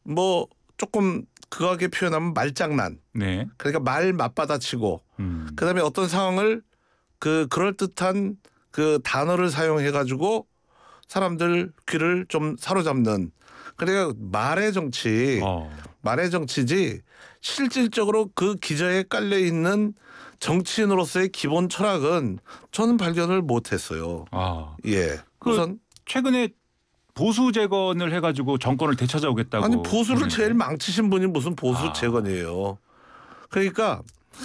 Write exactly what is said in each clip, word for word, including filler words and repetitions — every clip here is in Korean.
뭐 조금 그하게 표현하면 말장난. 네. 그러니까 말 맞받아치고 음. 그다음에 어떤 상황을 그 그럴듯한 그 단어를 사용해 가지고 사람들 귀를 좀 사로잡는 그러니까 말의 정치, 어. 말의 정치지 실질적으로 그 기저에 깔려 있는 정치인으로서의 기본 철학은 저는 발견을 못했어요. 아. 예. 그 우선 최근에 보수 재건을 해가지고 정권을 되찾아오겠다고. 아니 보수를 했는데. 제일 망치신 분이 무슨 보수 아. 재건이에요. 그러니까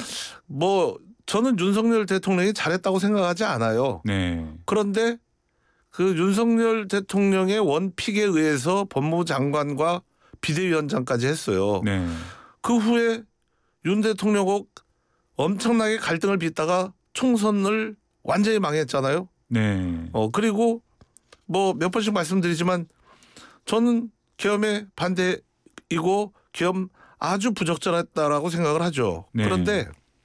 뭐 저는 윤석열 대통령이 잘했다고 생각하지 않아요. 네. 그런데 그 윤석열 대통령의 원픽에 의해서 법무부 장관과 비대위원장까지 했어요. 네. 그 후에 윤 대통령하고 엄청나게 갈등을 빚다가 총선을 완전히 망했잖아요. 네. 어 그리고 뭐 몇 번씩 말씀드리지만 저는 계엄에 반대이고 계엄 아주 부적절했다라고 생각을 하죠. 네. 그런데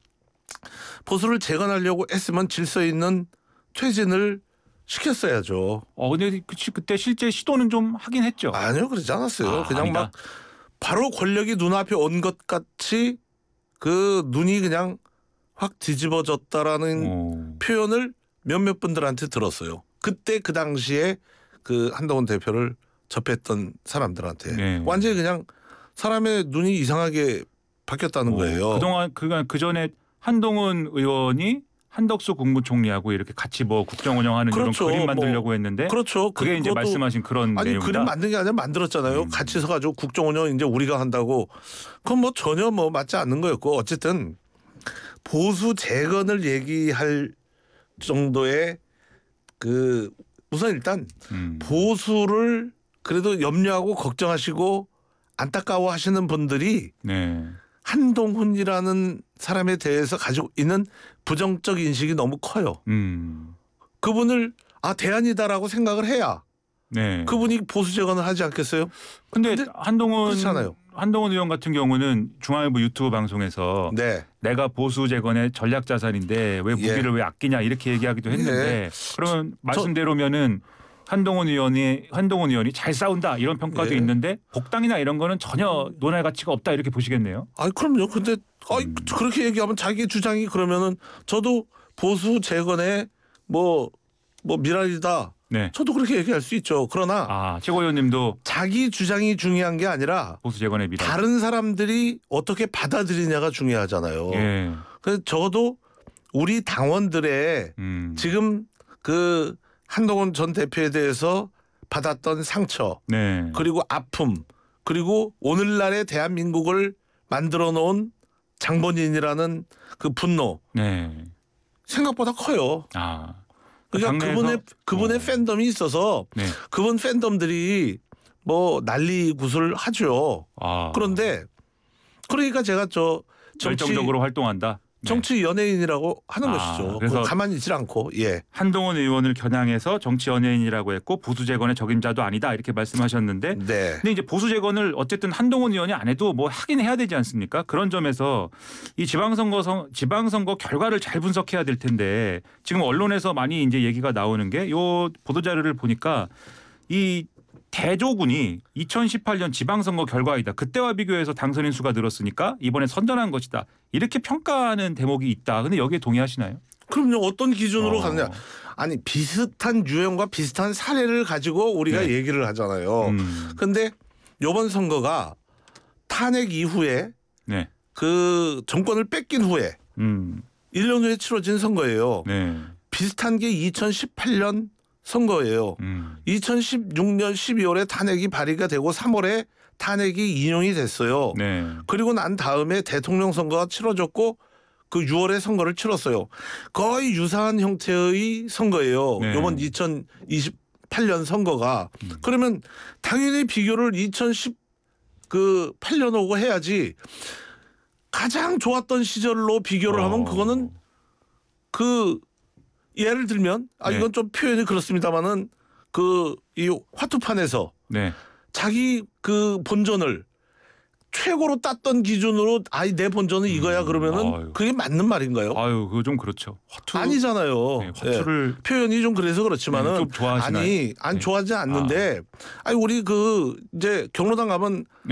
보수를 재건하려고 했으면 질서 있는 퇴진을 시켰어야죠. 어 근데 그치 그때 실제 시도는 좀 하긴 했죠. 아니요, 그러지 않았어요. 아, 그냥 아니다. 막 바로 권력이 눈앞에 온 것 같이 그 눈이 그냥 확 뒤집어졌다라는 오. 표현을 몇몇 분들한테 들었어요. 그때 그 당시에 그 한동훈 대표를 접했던 사람들한테 네. 완전히 그냥 사람의 눈이 이상하게 바뀌었다는 오. 거예요. 그동안 그간 그 전에 한동훈 의원이 한덕수 국무총리하고 이렇게 같이 뭐 국정 운영하는 그렇죠. 이런 그림 만들려고 뭐, 했는데 그렇죠. 그게 이제 그것도- 말씀하신 그런 아니 내용이다. 그림 만든 게 아니라 만들었잖아요. 음. 같이 서가지고 국정운영 이제 우리가 한다고. 그건 뭐 전혀 뭐 맞지 않는 거였고 어쨌든 보수 재건을 얘기할 정도의 그 우선 일단 음. 보수를 그래도 염려하고 걱정하시고 안타까워하시는 분들이 네. 한동훈이라는 사람에 대해서 가지고 있는 부정적 인식이 너무 커요. 음. 그분을 아 대안이다라고 생각을 해야 네. 그분이 보수 재건을 하지 않겠어요? 근데, 근데 한동훈 그렇잖아요. 한동훈 의원 같은 경우는 중앙일보 유튜브 방송에서 네. 내가 보수 재건의 전략 자산인데 왜 무기를 예. 왜 아끼냐 이렇게 얘기하기도 했는데 그러면 말씀대로면은 한동훈 의원이 한동훈 의원이 잘 싸운다 이런 평가도 예. 있는데 복당이나 이런 거는 전혀 논할 가치가 없다 이렇게 보시겠네요. 아 그럼요. 근데 아이, 음. 그렇게 얘기하면 자기 주장이 그러면은 저도 보수 재건의 뭐, 뭐 미랄이다. 네. 저도 그렇게 얘기할 수 있죠. 그러나 아 최고위원님도 자기 주장이 중요한 게 아니라 보수 재건의 미래. 다른 사람들이 어떻게 받아들이냐가 중요하잖아요. 예. 그래서 적어도 우리 당원들의 음. 지금 그 한동훈 전 대표에 대해서 받았던 상처 네. 그리고 아픔 그리고 오늘날의 대한민국을 만들어 놓은 장본인이라는 그 분노 네. 생각보다 커요. 아. 그러니까 당내에서- 그분의 그분의 어. 팬덤이 있어서 네. 그분 팬덤들이 뭐 난리 구슬 하죠. 아. 그런데 그러니까 제가 저 정치 열정적으로 활동한다. 네. 정치 연예인이라고 하는 아, 것이죠. 그래서- 가만히 있질 않고 예. 한동훈 의원을 겨냥해서 정치 연예인이라고 했고 보수 재건의 적임자도 아니다 이렇게 말씀하셨는데 네. 근데 이제 보수 재건을 어쨌든 한동훈 의원이 안 해도 뭐 하긴 해야 되지 않습니까? 그런 점에서 이 지방선거 선, 지방선거 결과를 잘 분석해야 될 텐데 지금 언론에서 많이 이제 얘기가 나오는 게 요 보도 자료를 보니까 이 대조군이 이천십팔 년 지방선거 결과이다. 그때와 비교해서 당선인 수가 늘었으니까 이번에 선전한 것이다. 이렇게 평가하는 대목이 있다. 근데 여기에 동의하시나요? 그럼요. 어떤 기준으로 어. 가느냐. 아니 비슷한 유형과 비슷한 사례를 가지고 우리가 네. 얘기를 하잖아요. 음. 근데 이번 선거가 탄핵 이후에 네. 그 정권을 뺏긴 후에 음. 일 년 후에 치러진 선거예요. 네. 비슷한 게 이천십팔 년 선거예요. 음. 이천십육 년 십이월에 탄핵이 발의가 되고 삼월에 탄핵이 인용이 됐어요. 네. 그리고 난 다음에 대통령 선거가 치러졌고 그 유월에 선거를 치렀어요. 거의 유사한 형태의 선거예요. 네. 이번 이천이십팔 년 선거가. 그러면 당연히 비교를 이천십팔 년하고 해야지. 가장 좋았던 시절로 비교를 어. 하면 그거는 그 예를 들면 아 네. 이건 좀 표현이 그렇습니다만은 그 이 화투판에서 네. 자기 그 본전을 최고로 땄던 기준으로 아이 내 본전은 이거야 음, 그러면은 아유. 그게 맞는 말인가요? 아유, 그거 좀 그렇죠. 화투 아니잖아요. 네, 화투를 예. 표현이 좀 그래서 그렇지만은 네, 좀 좋아하시나요? 아니 안 네. 좋아하지 않는데 아니 우리 그 이제 경로당 가면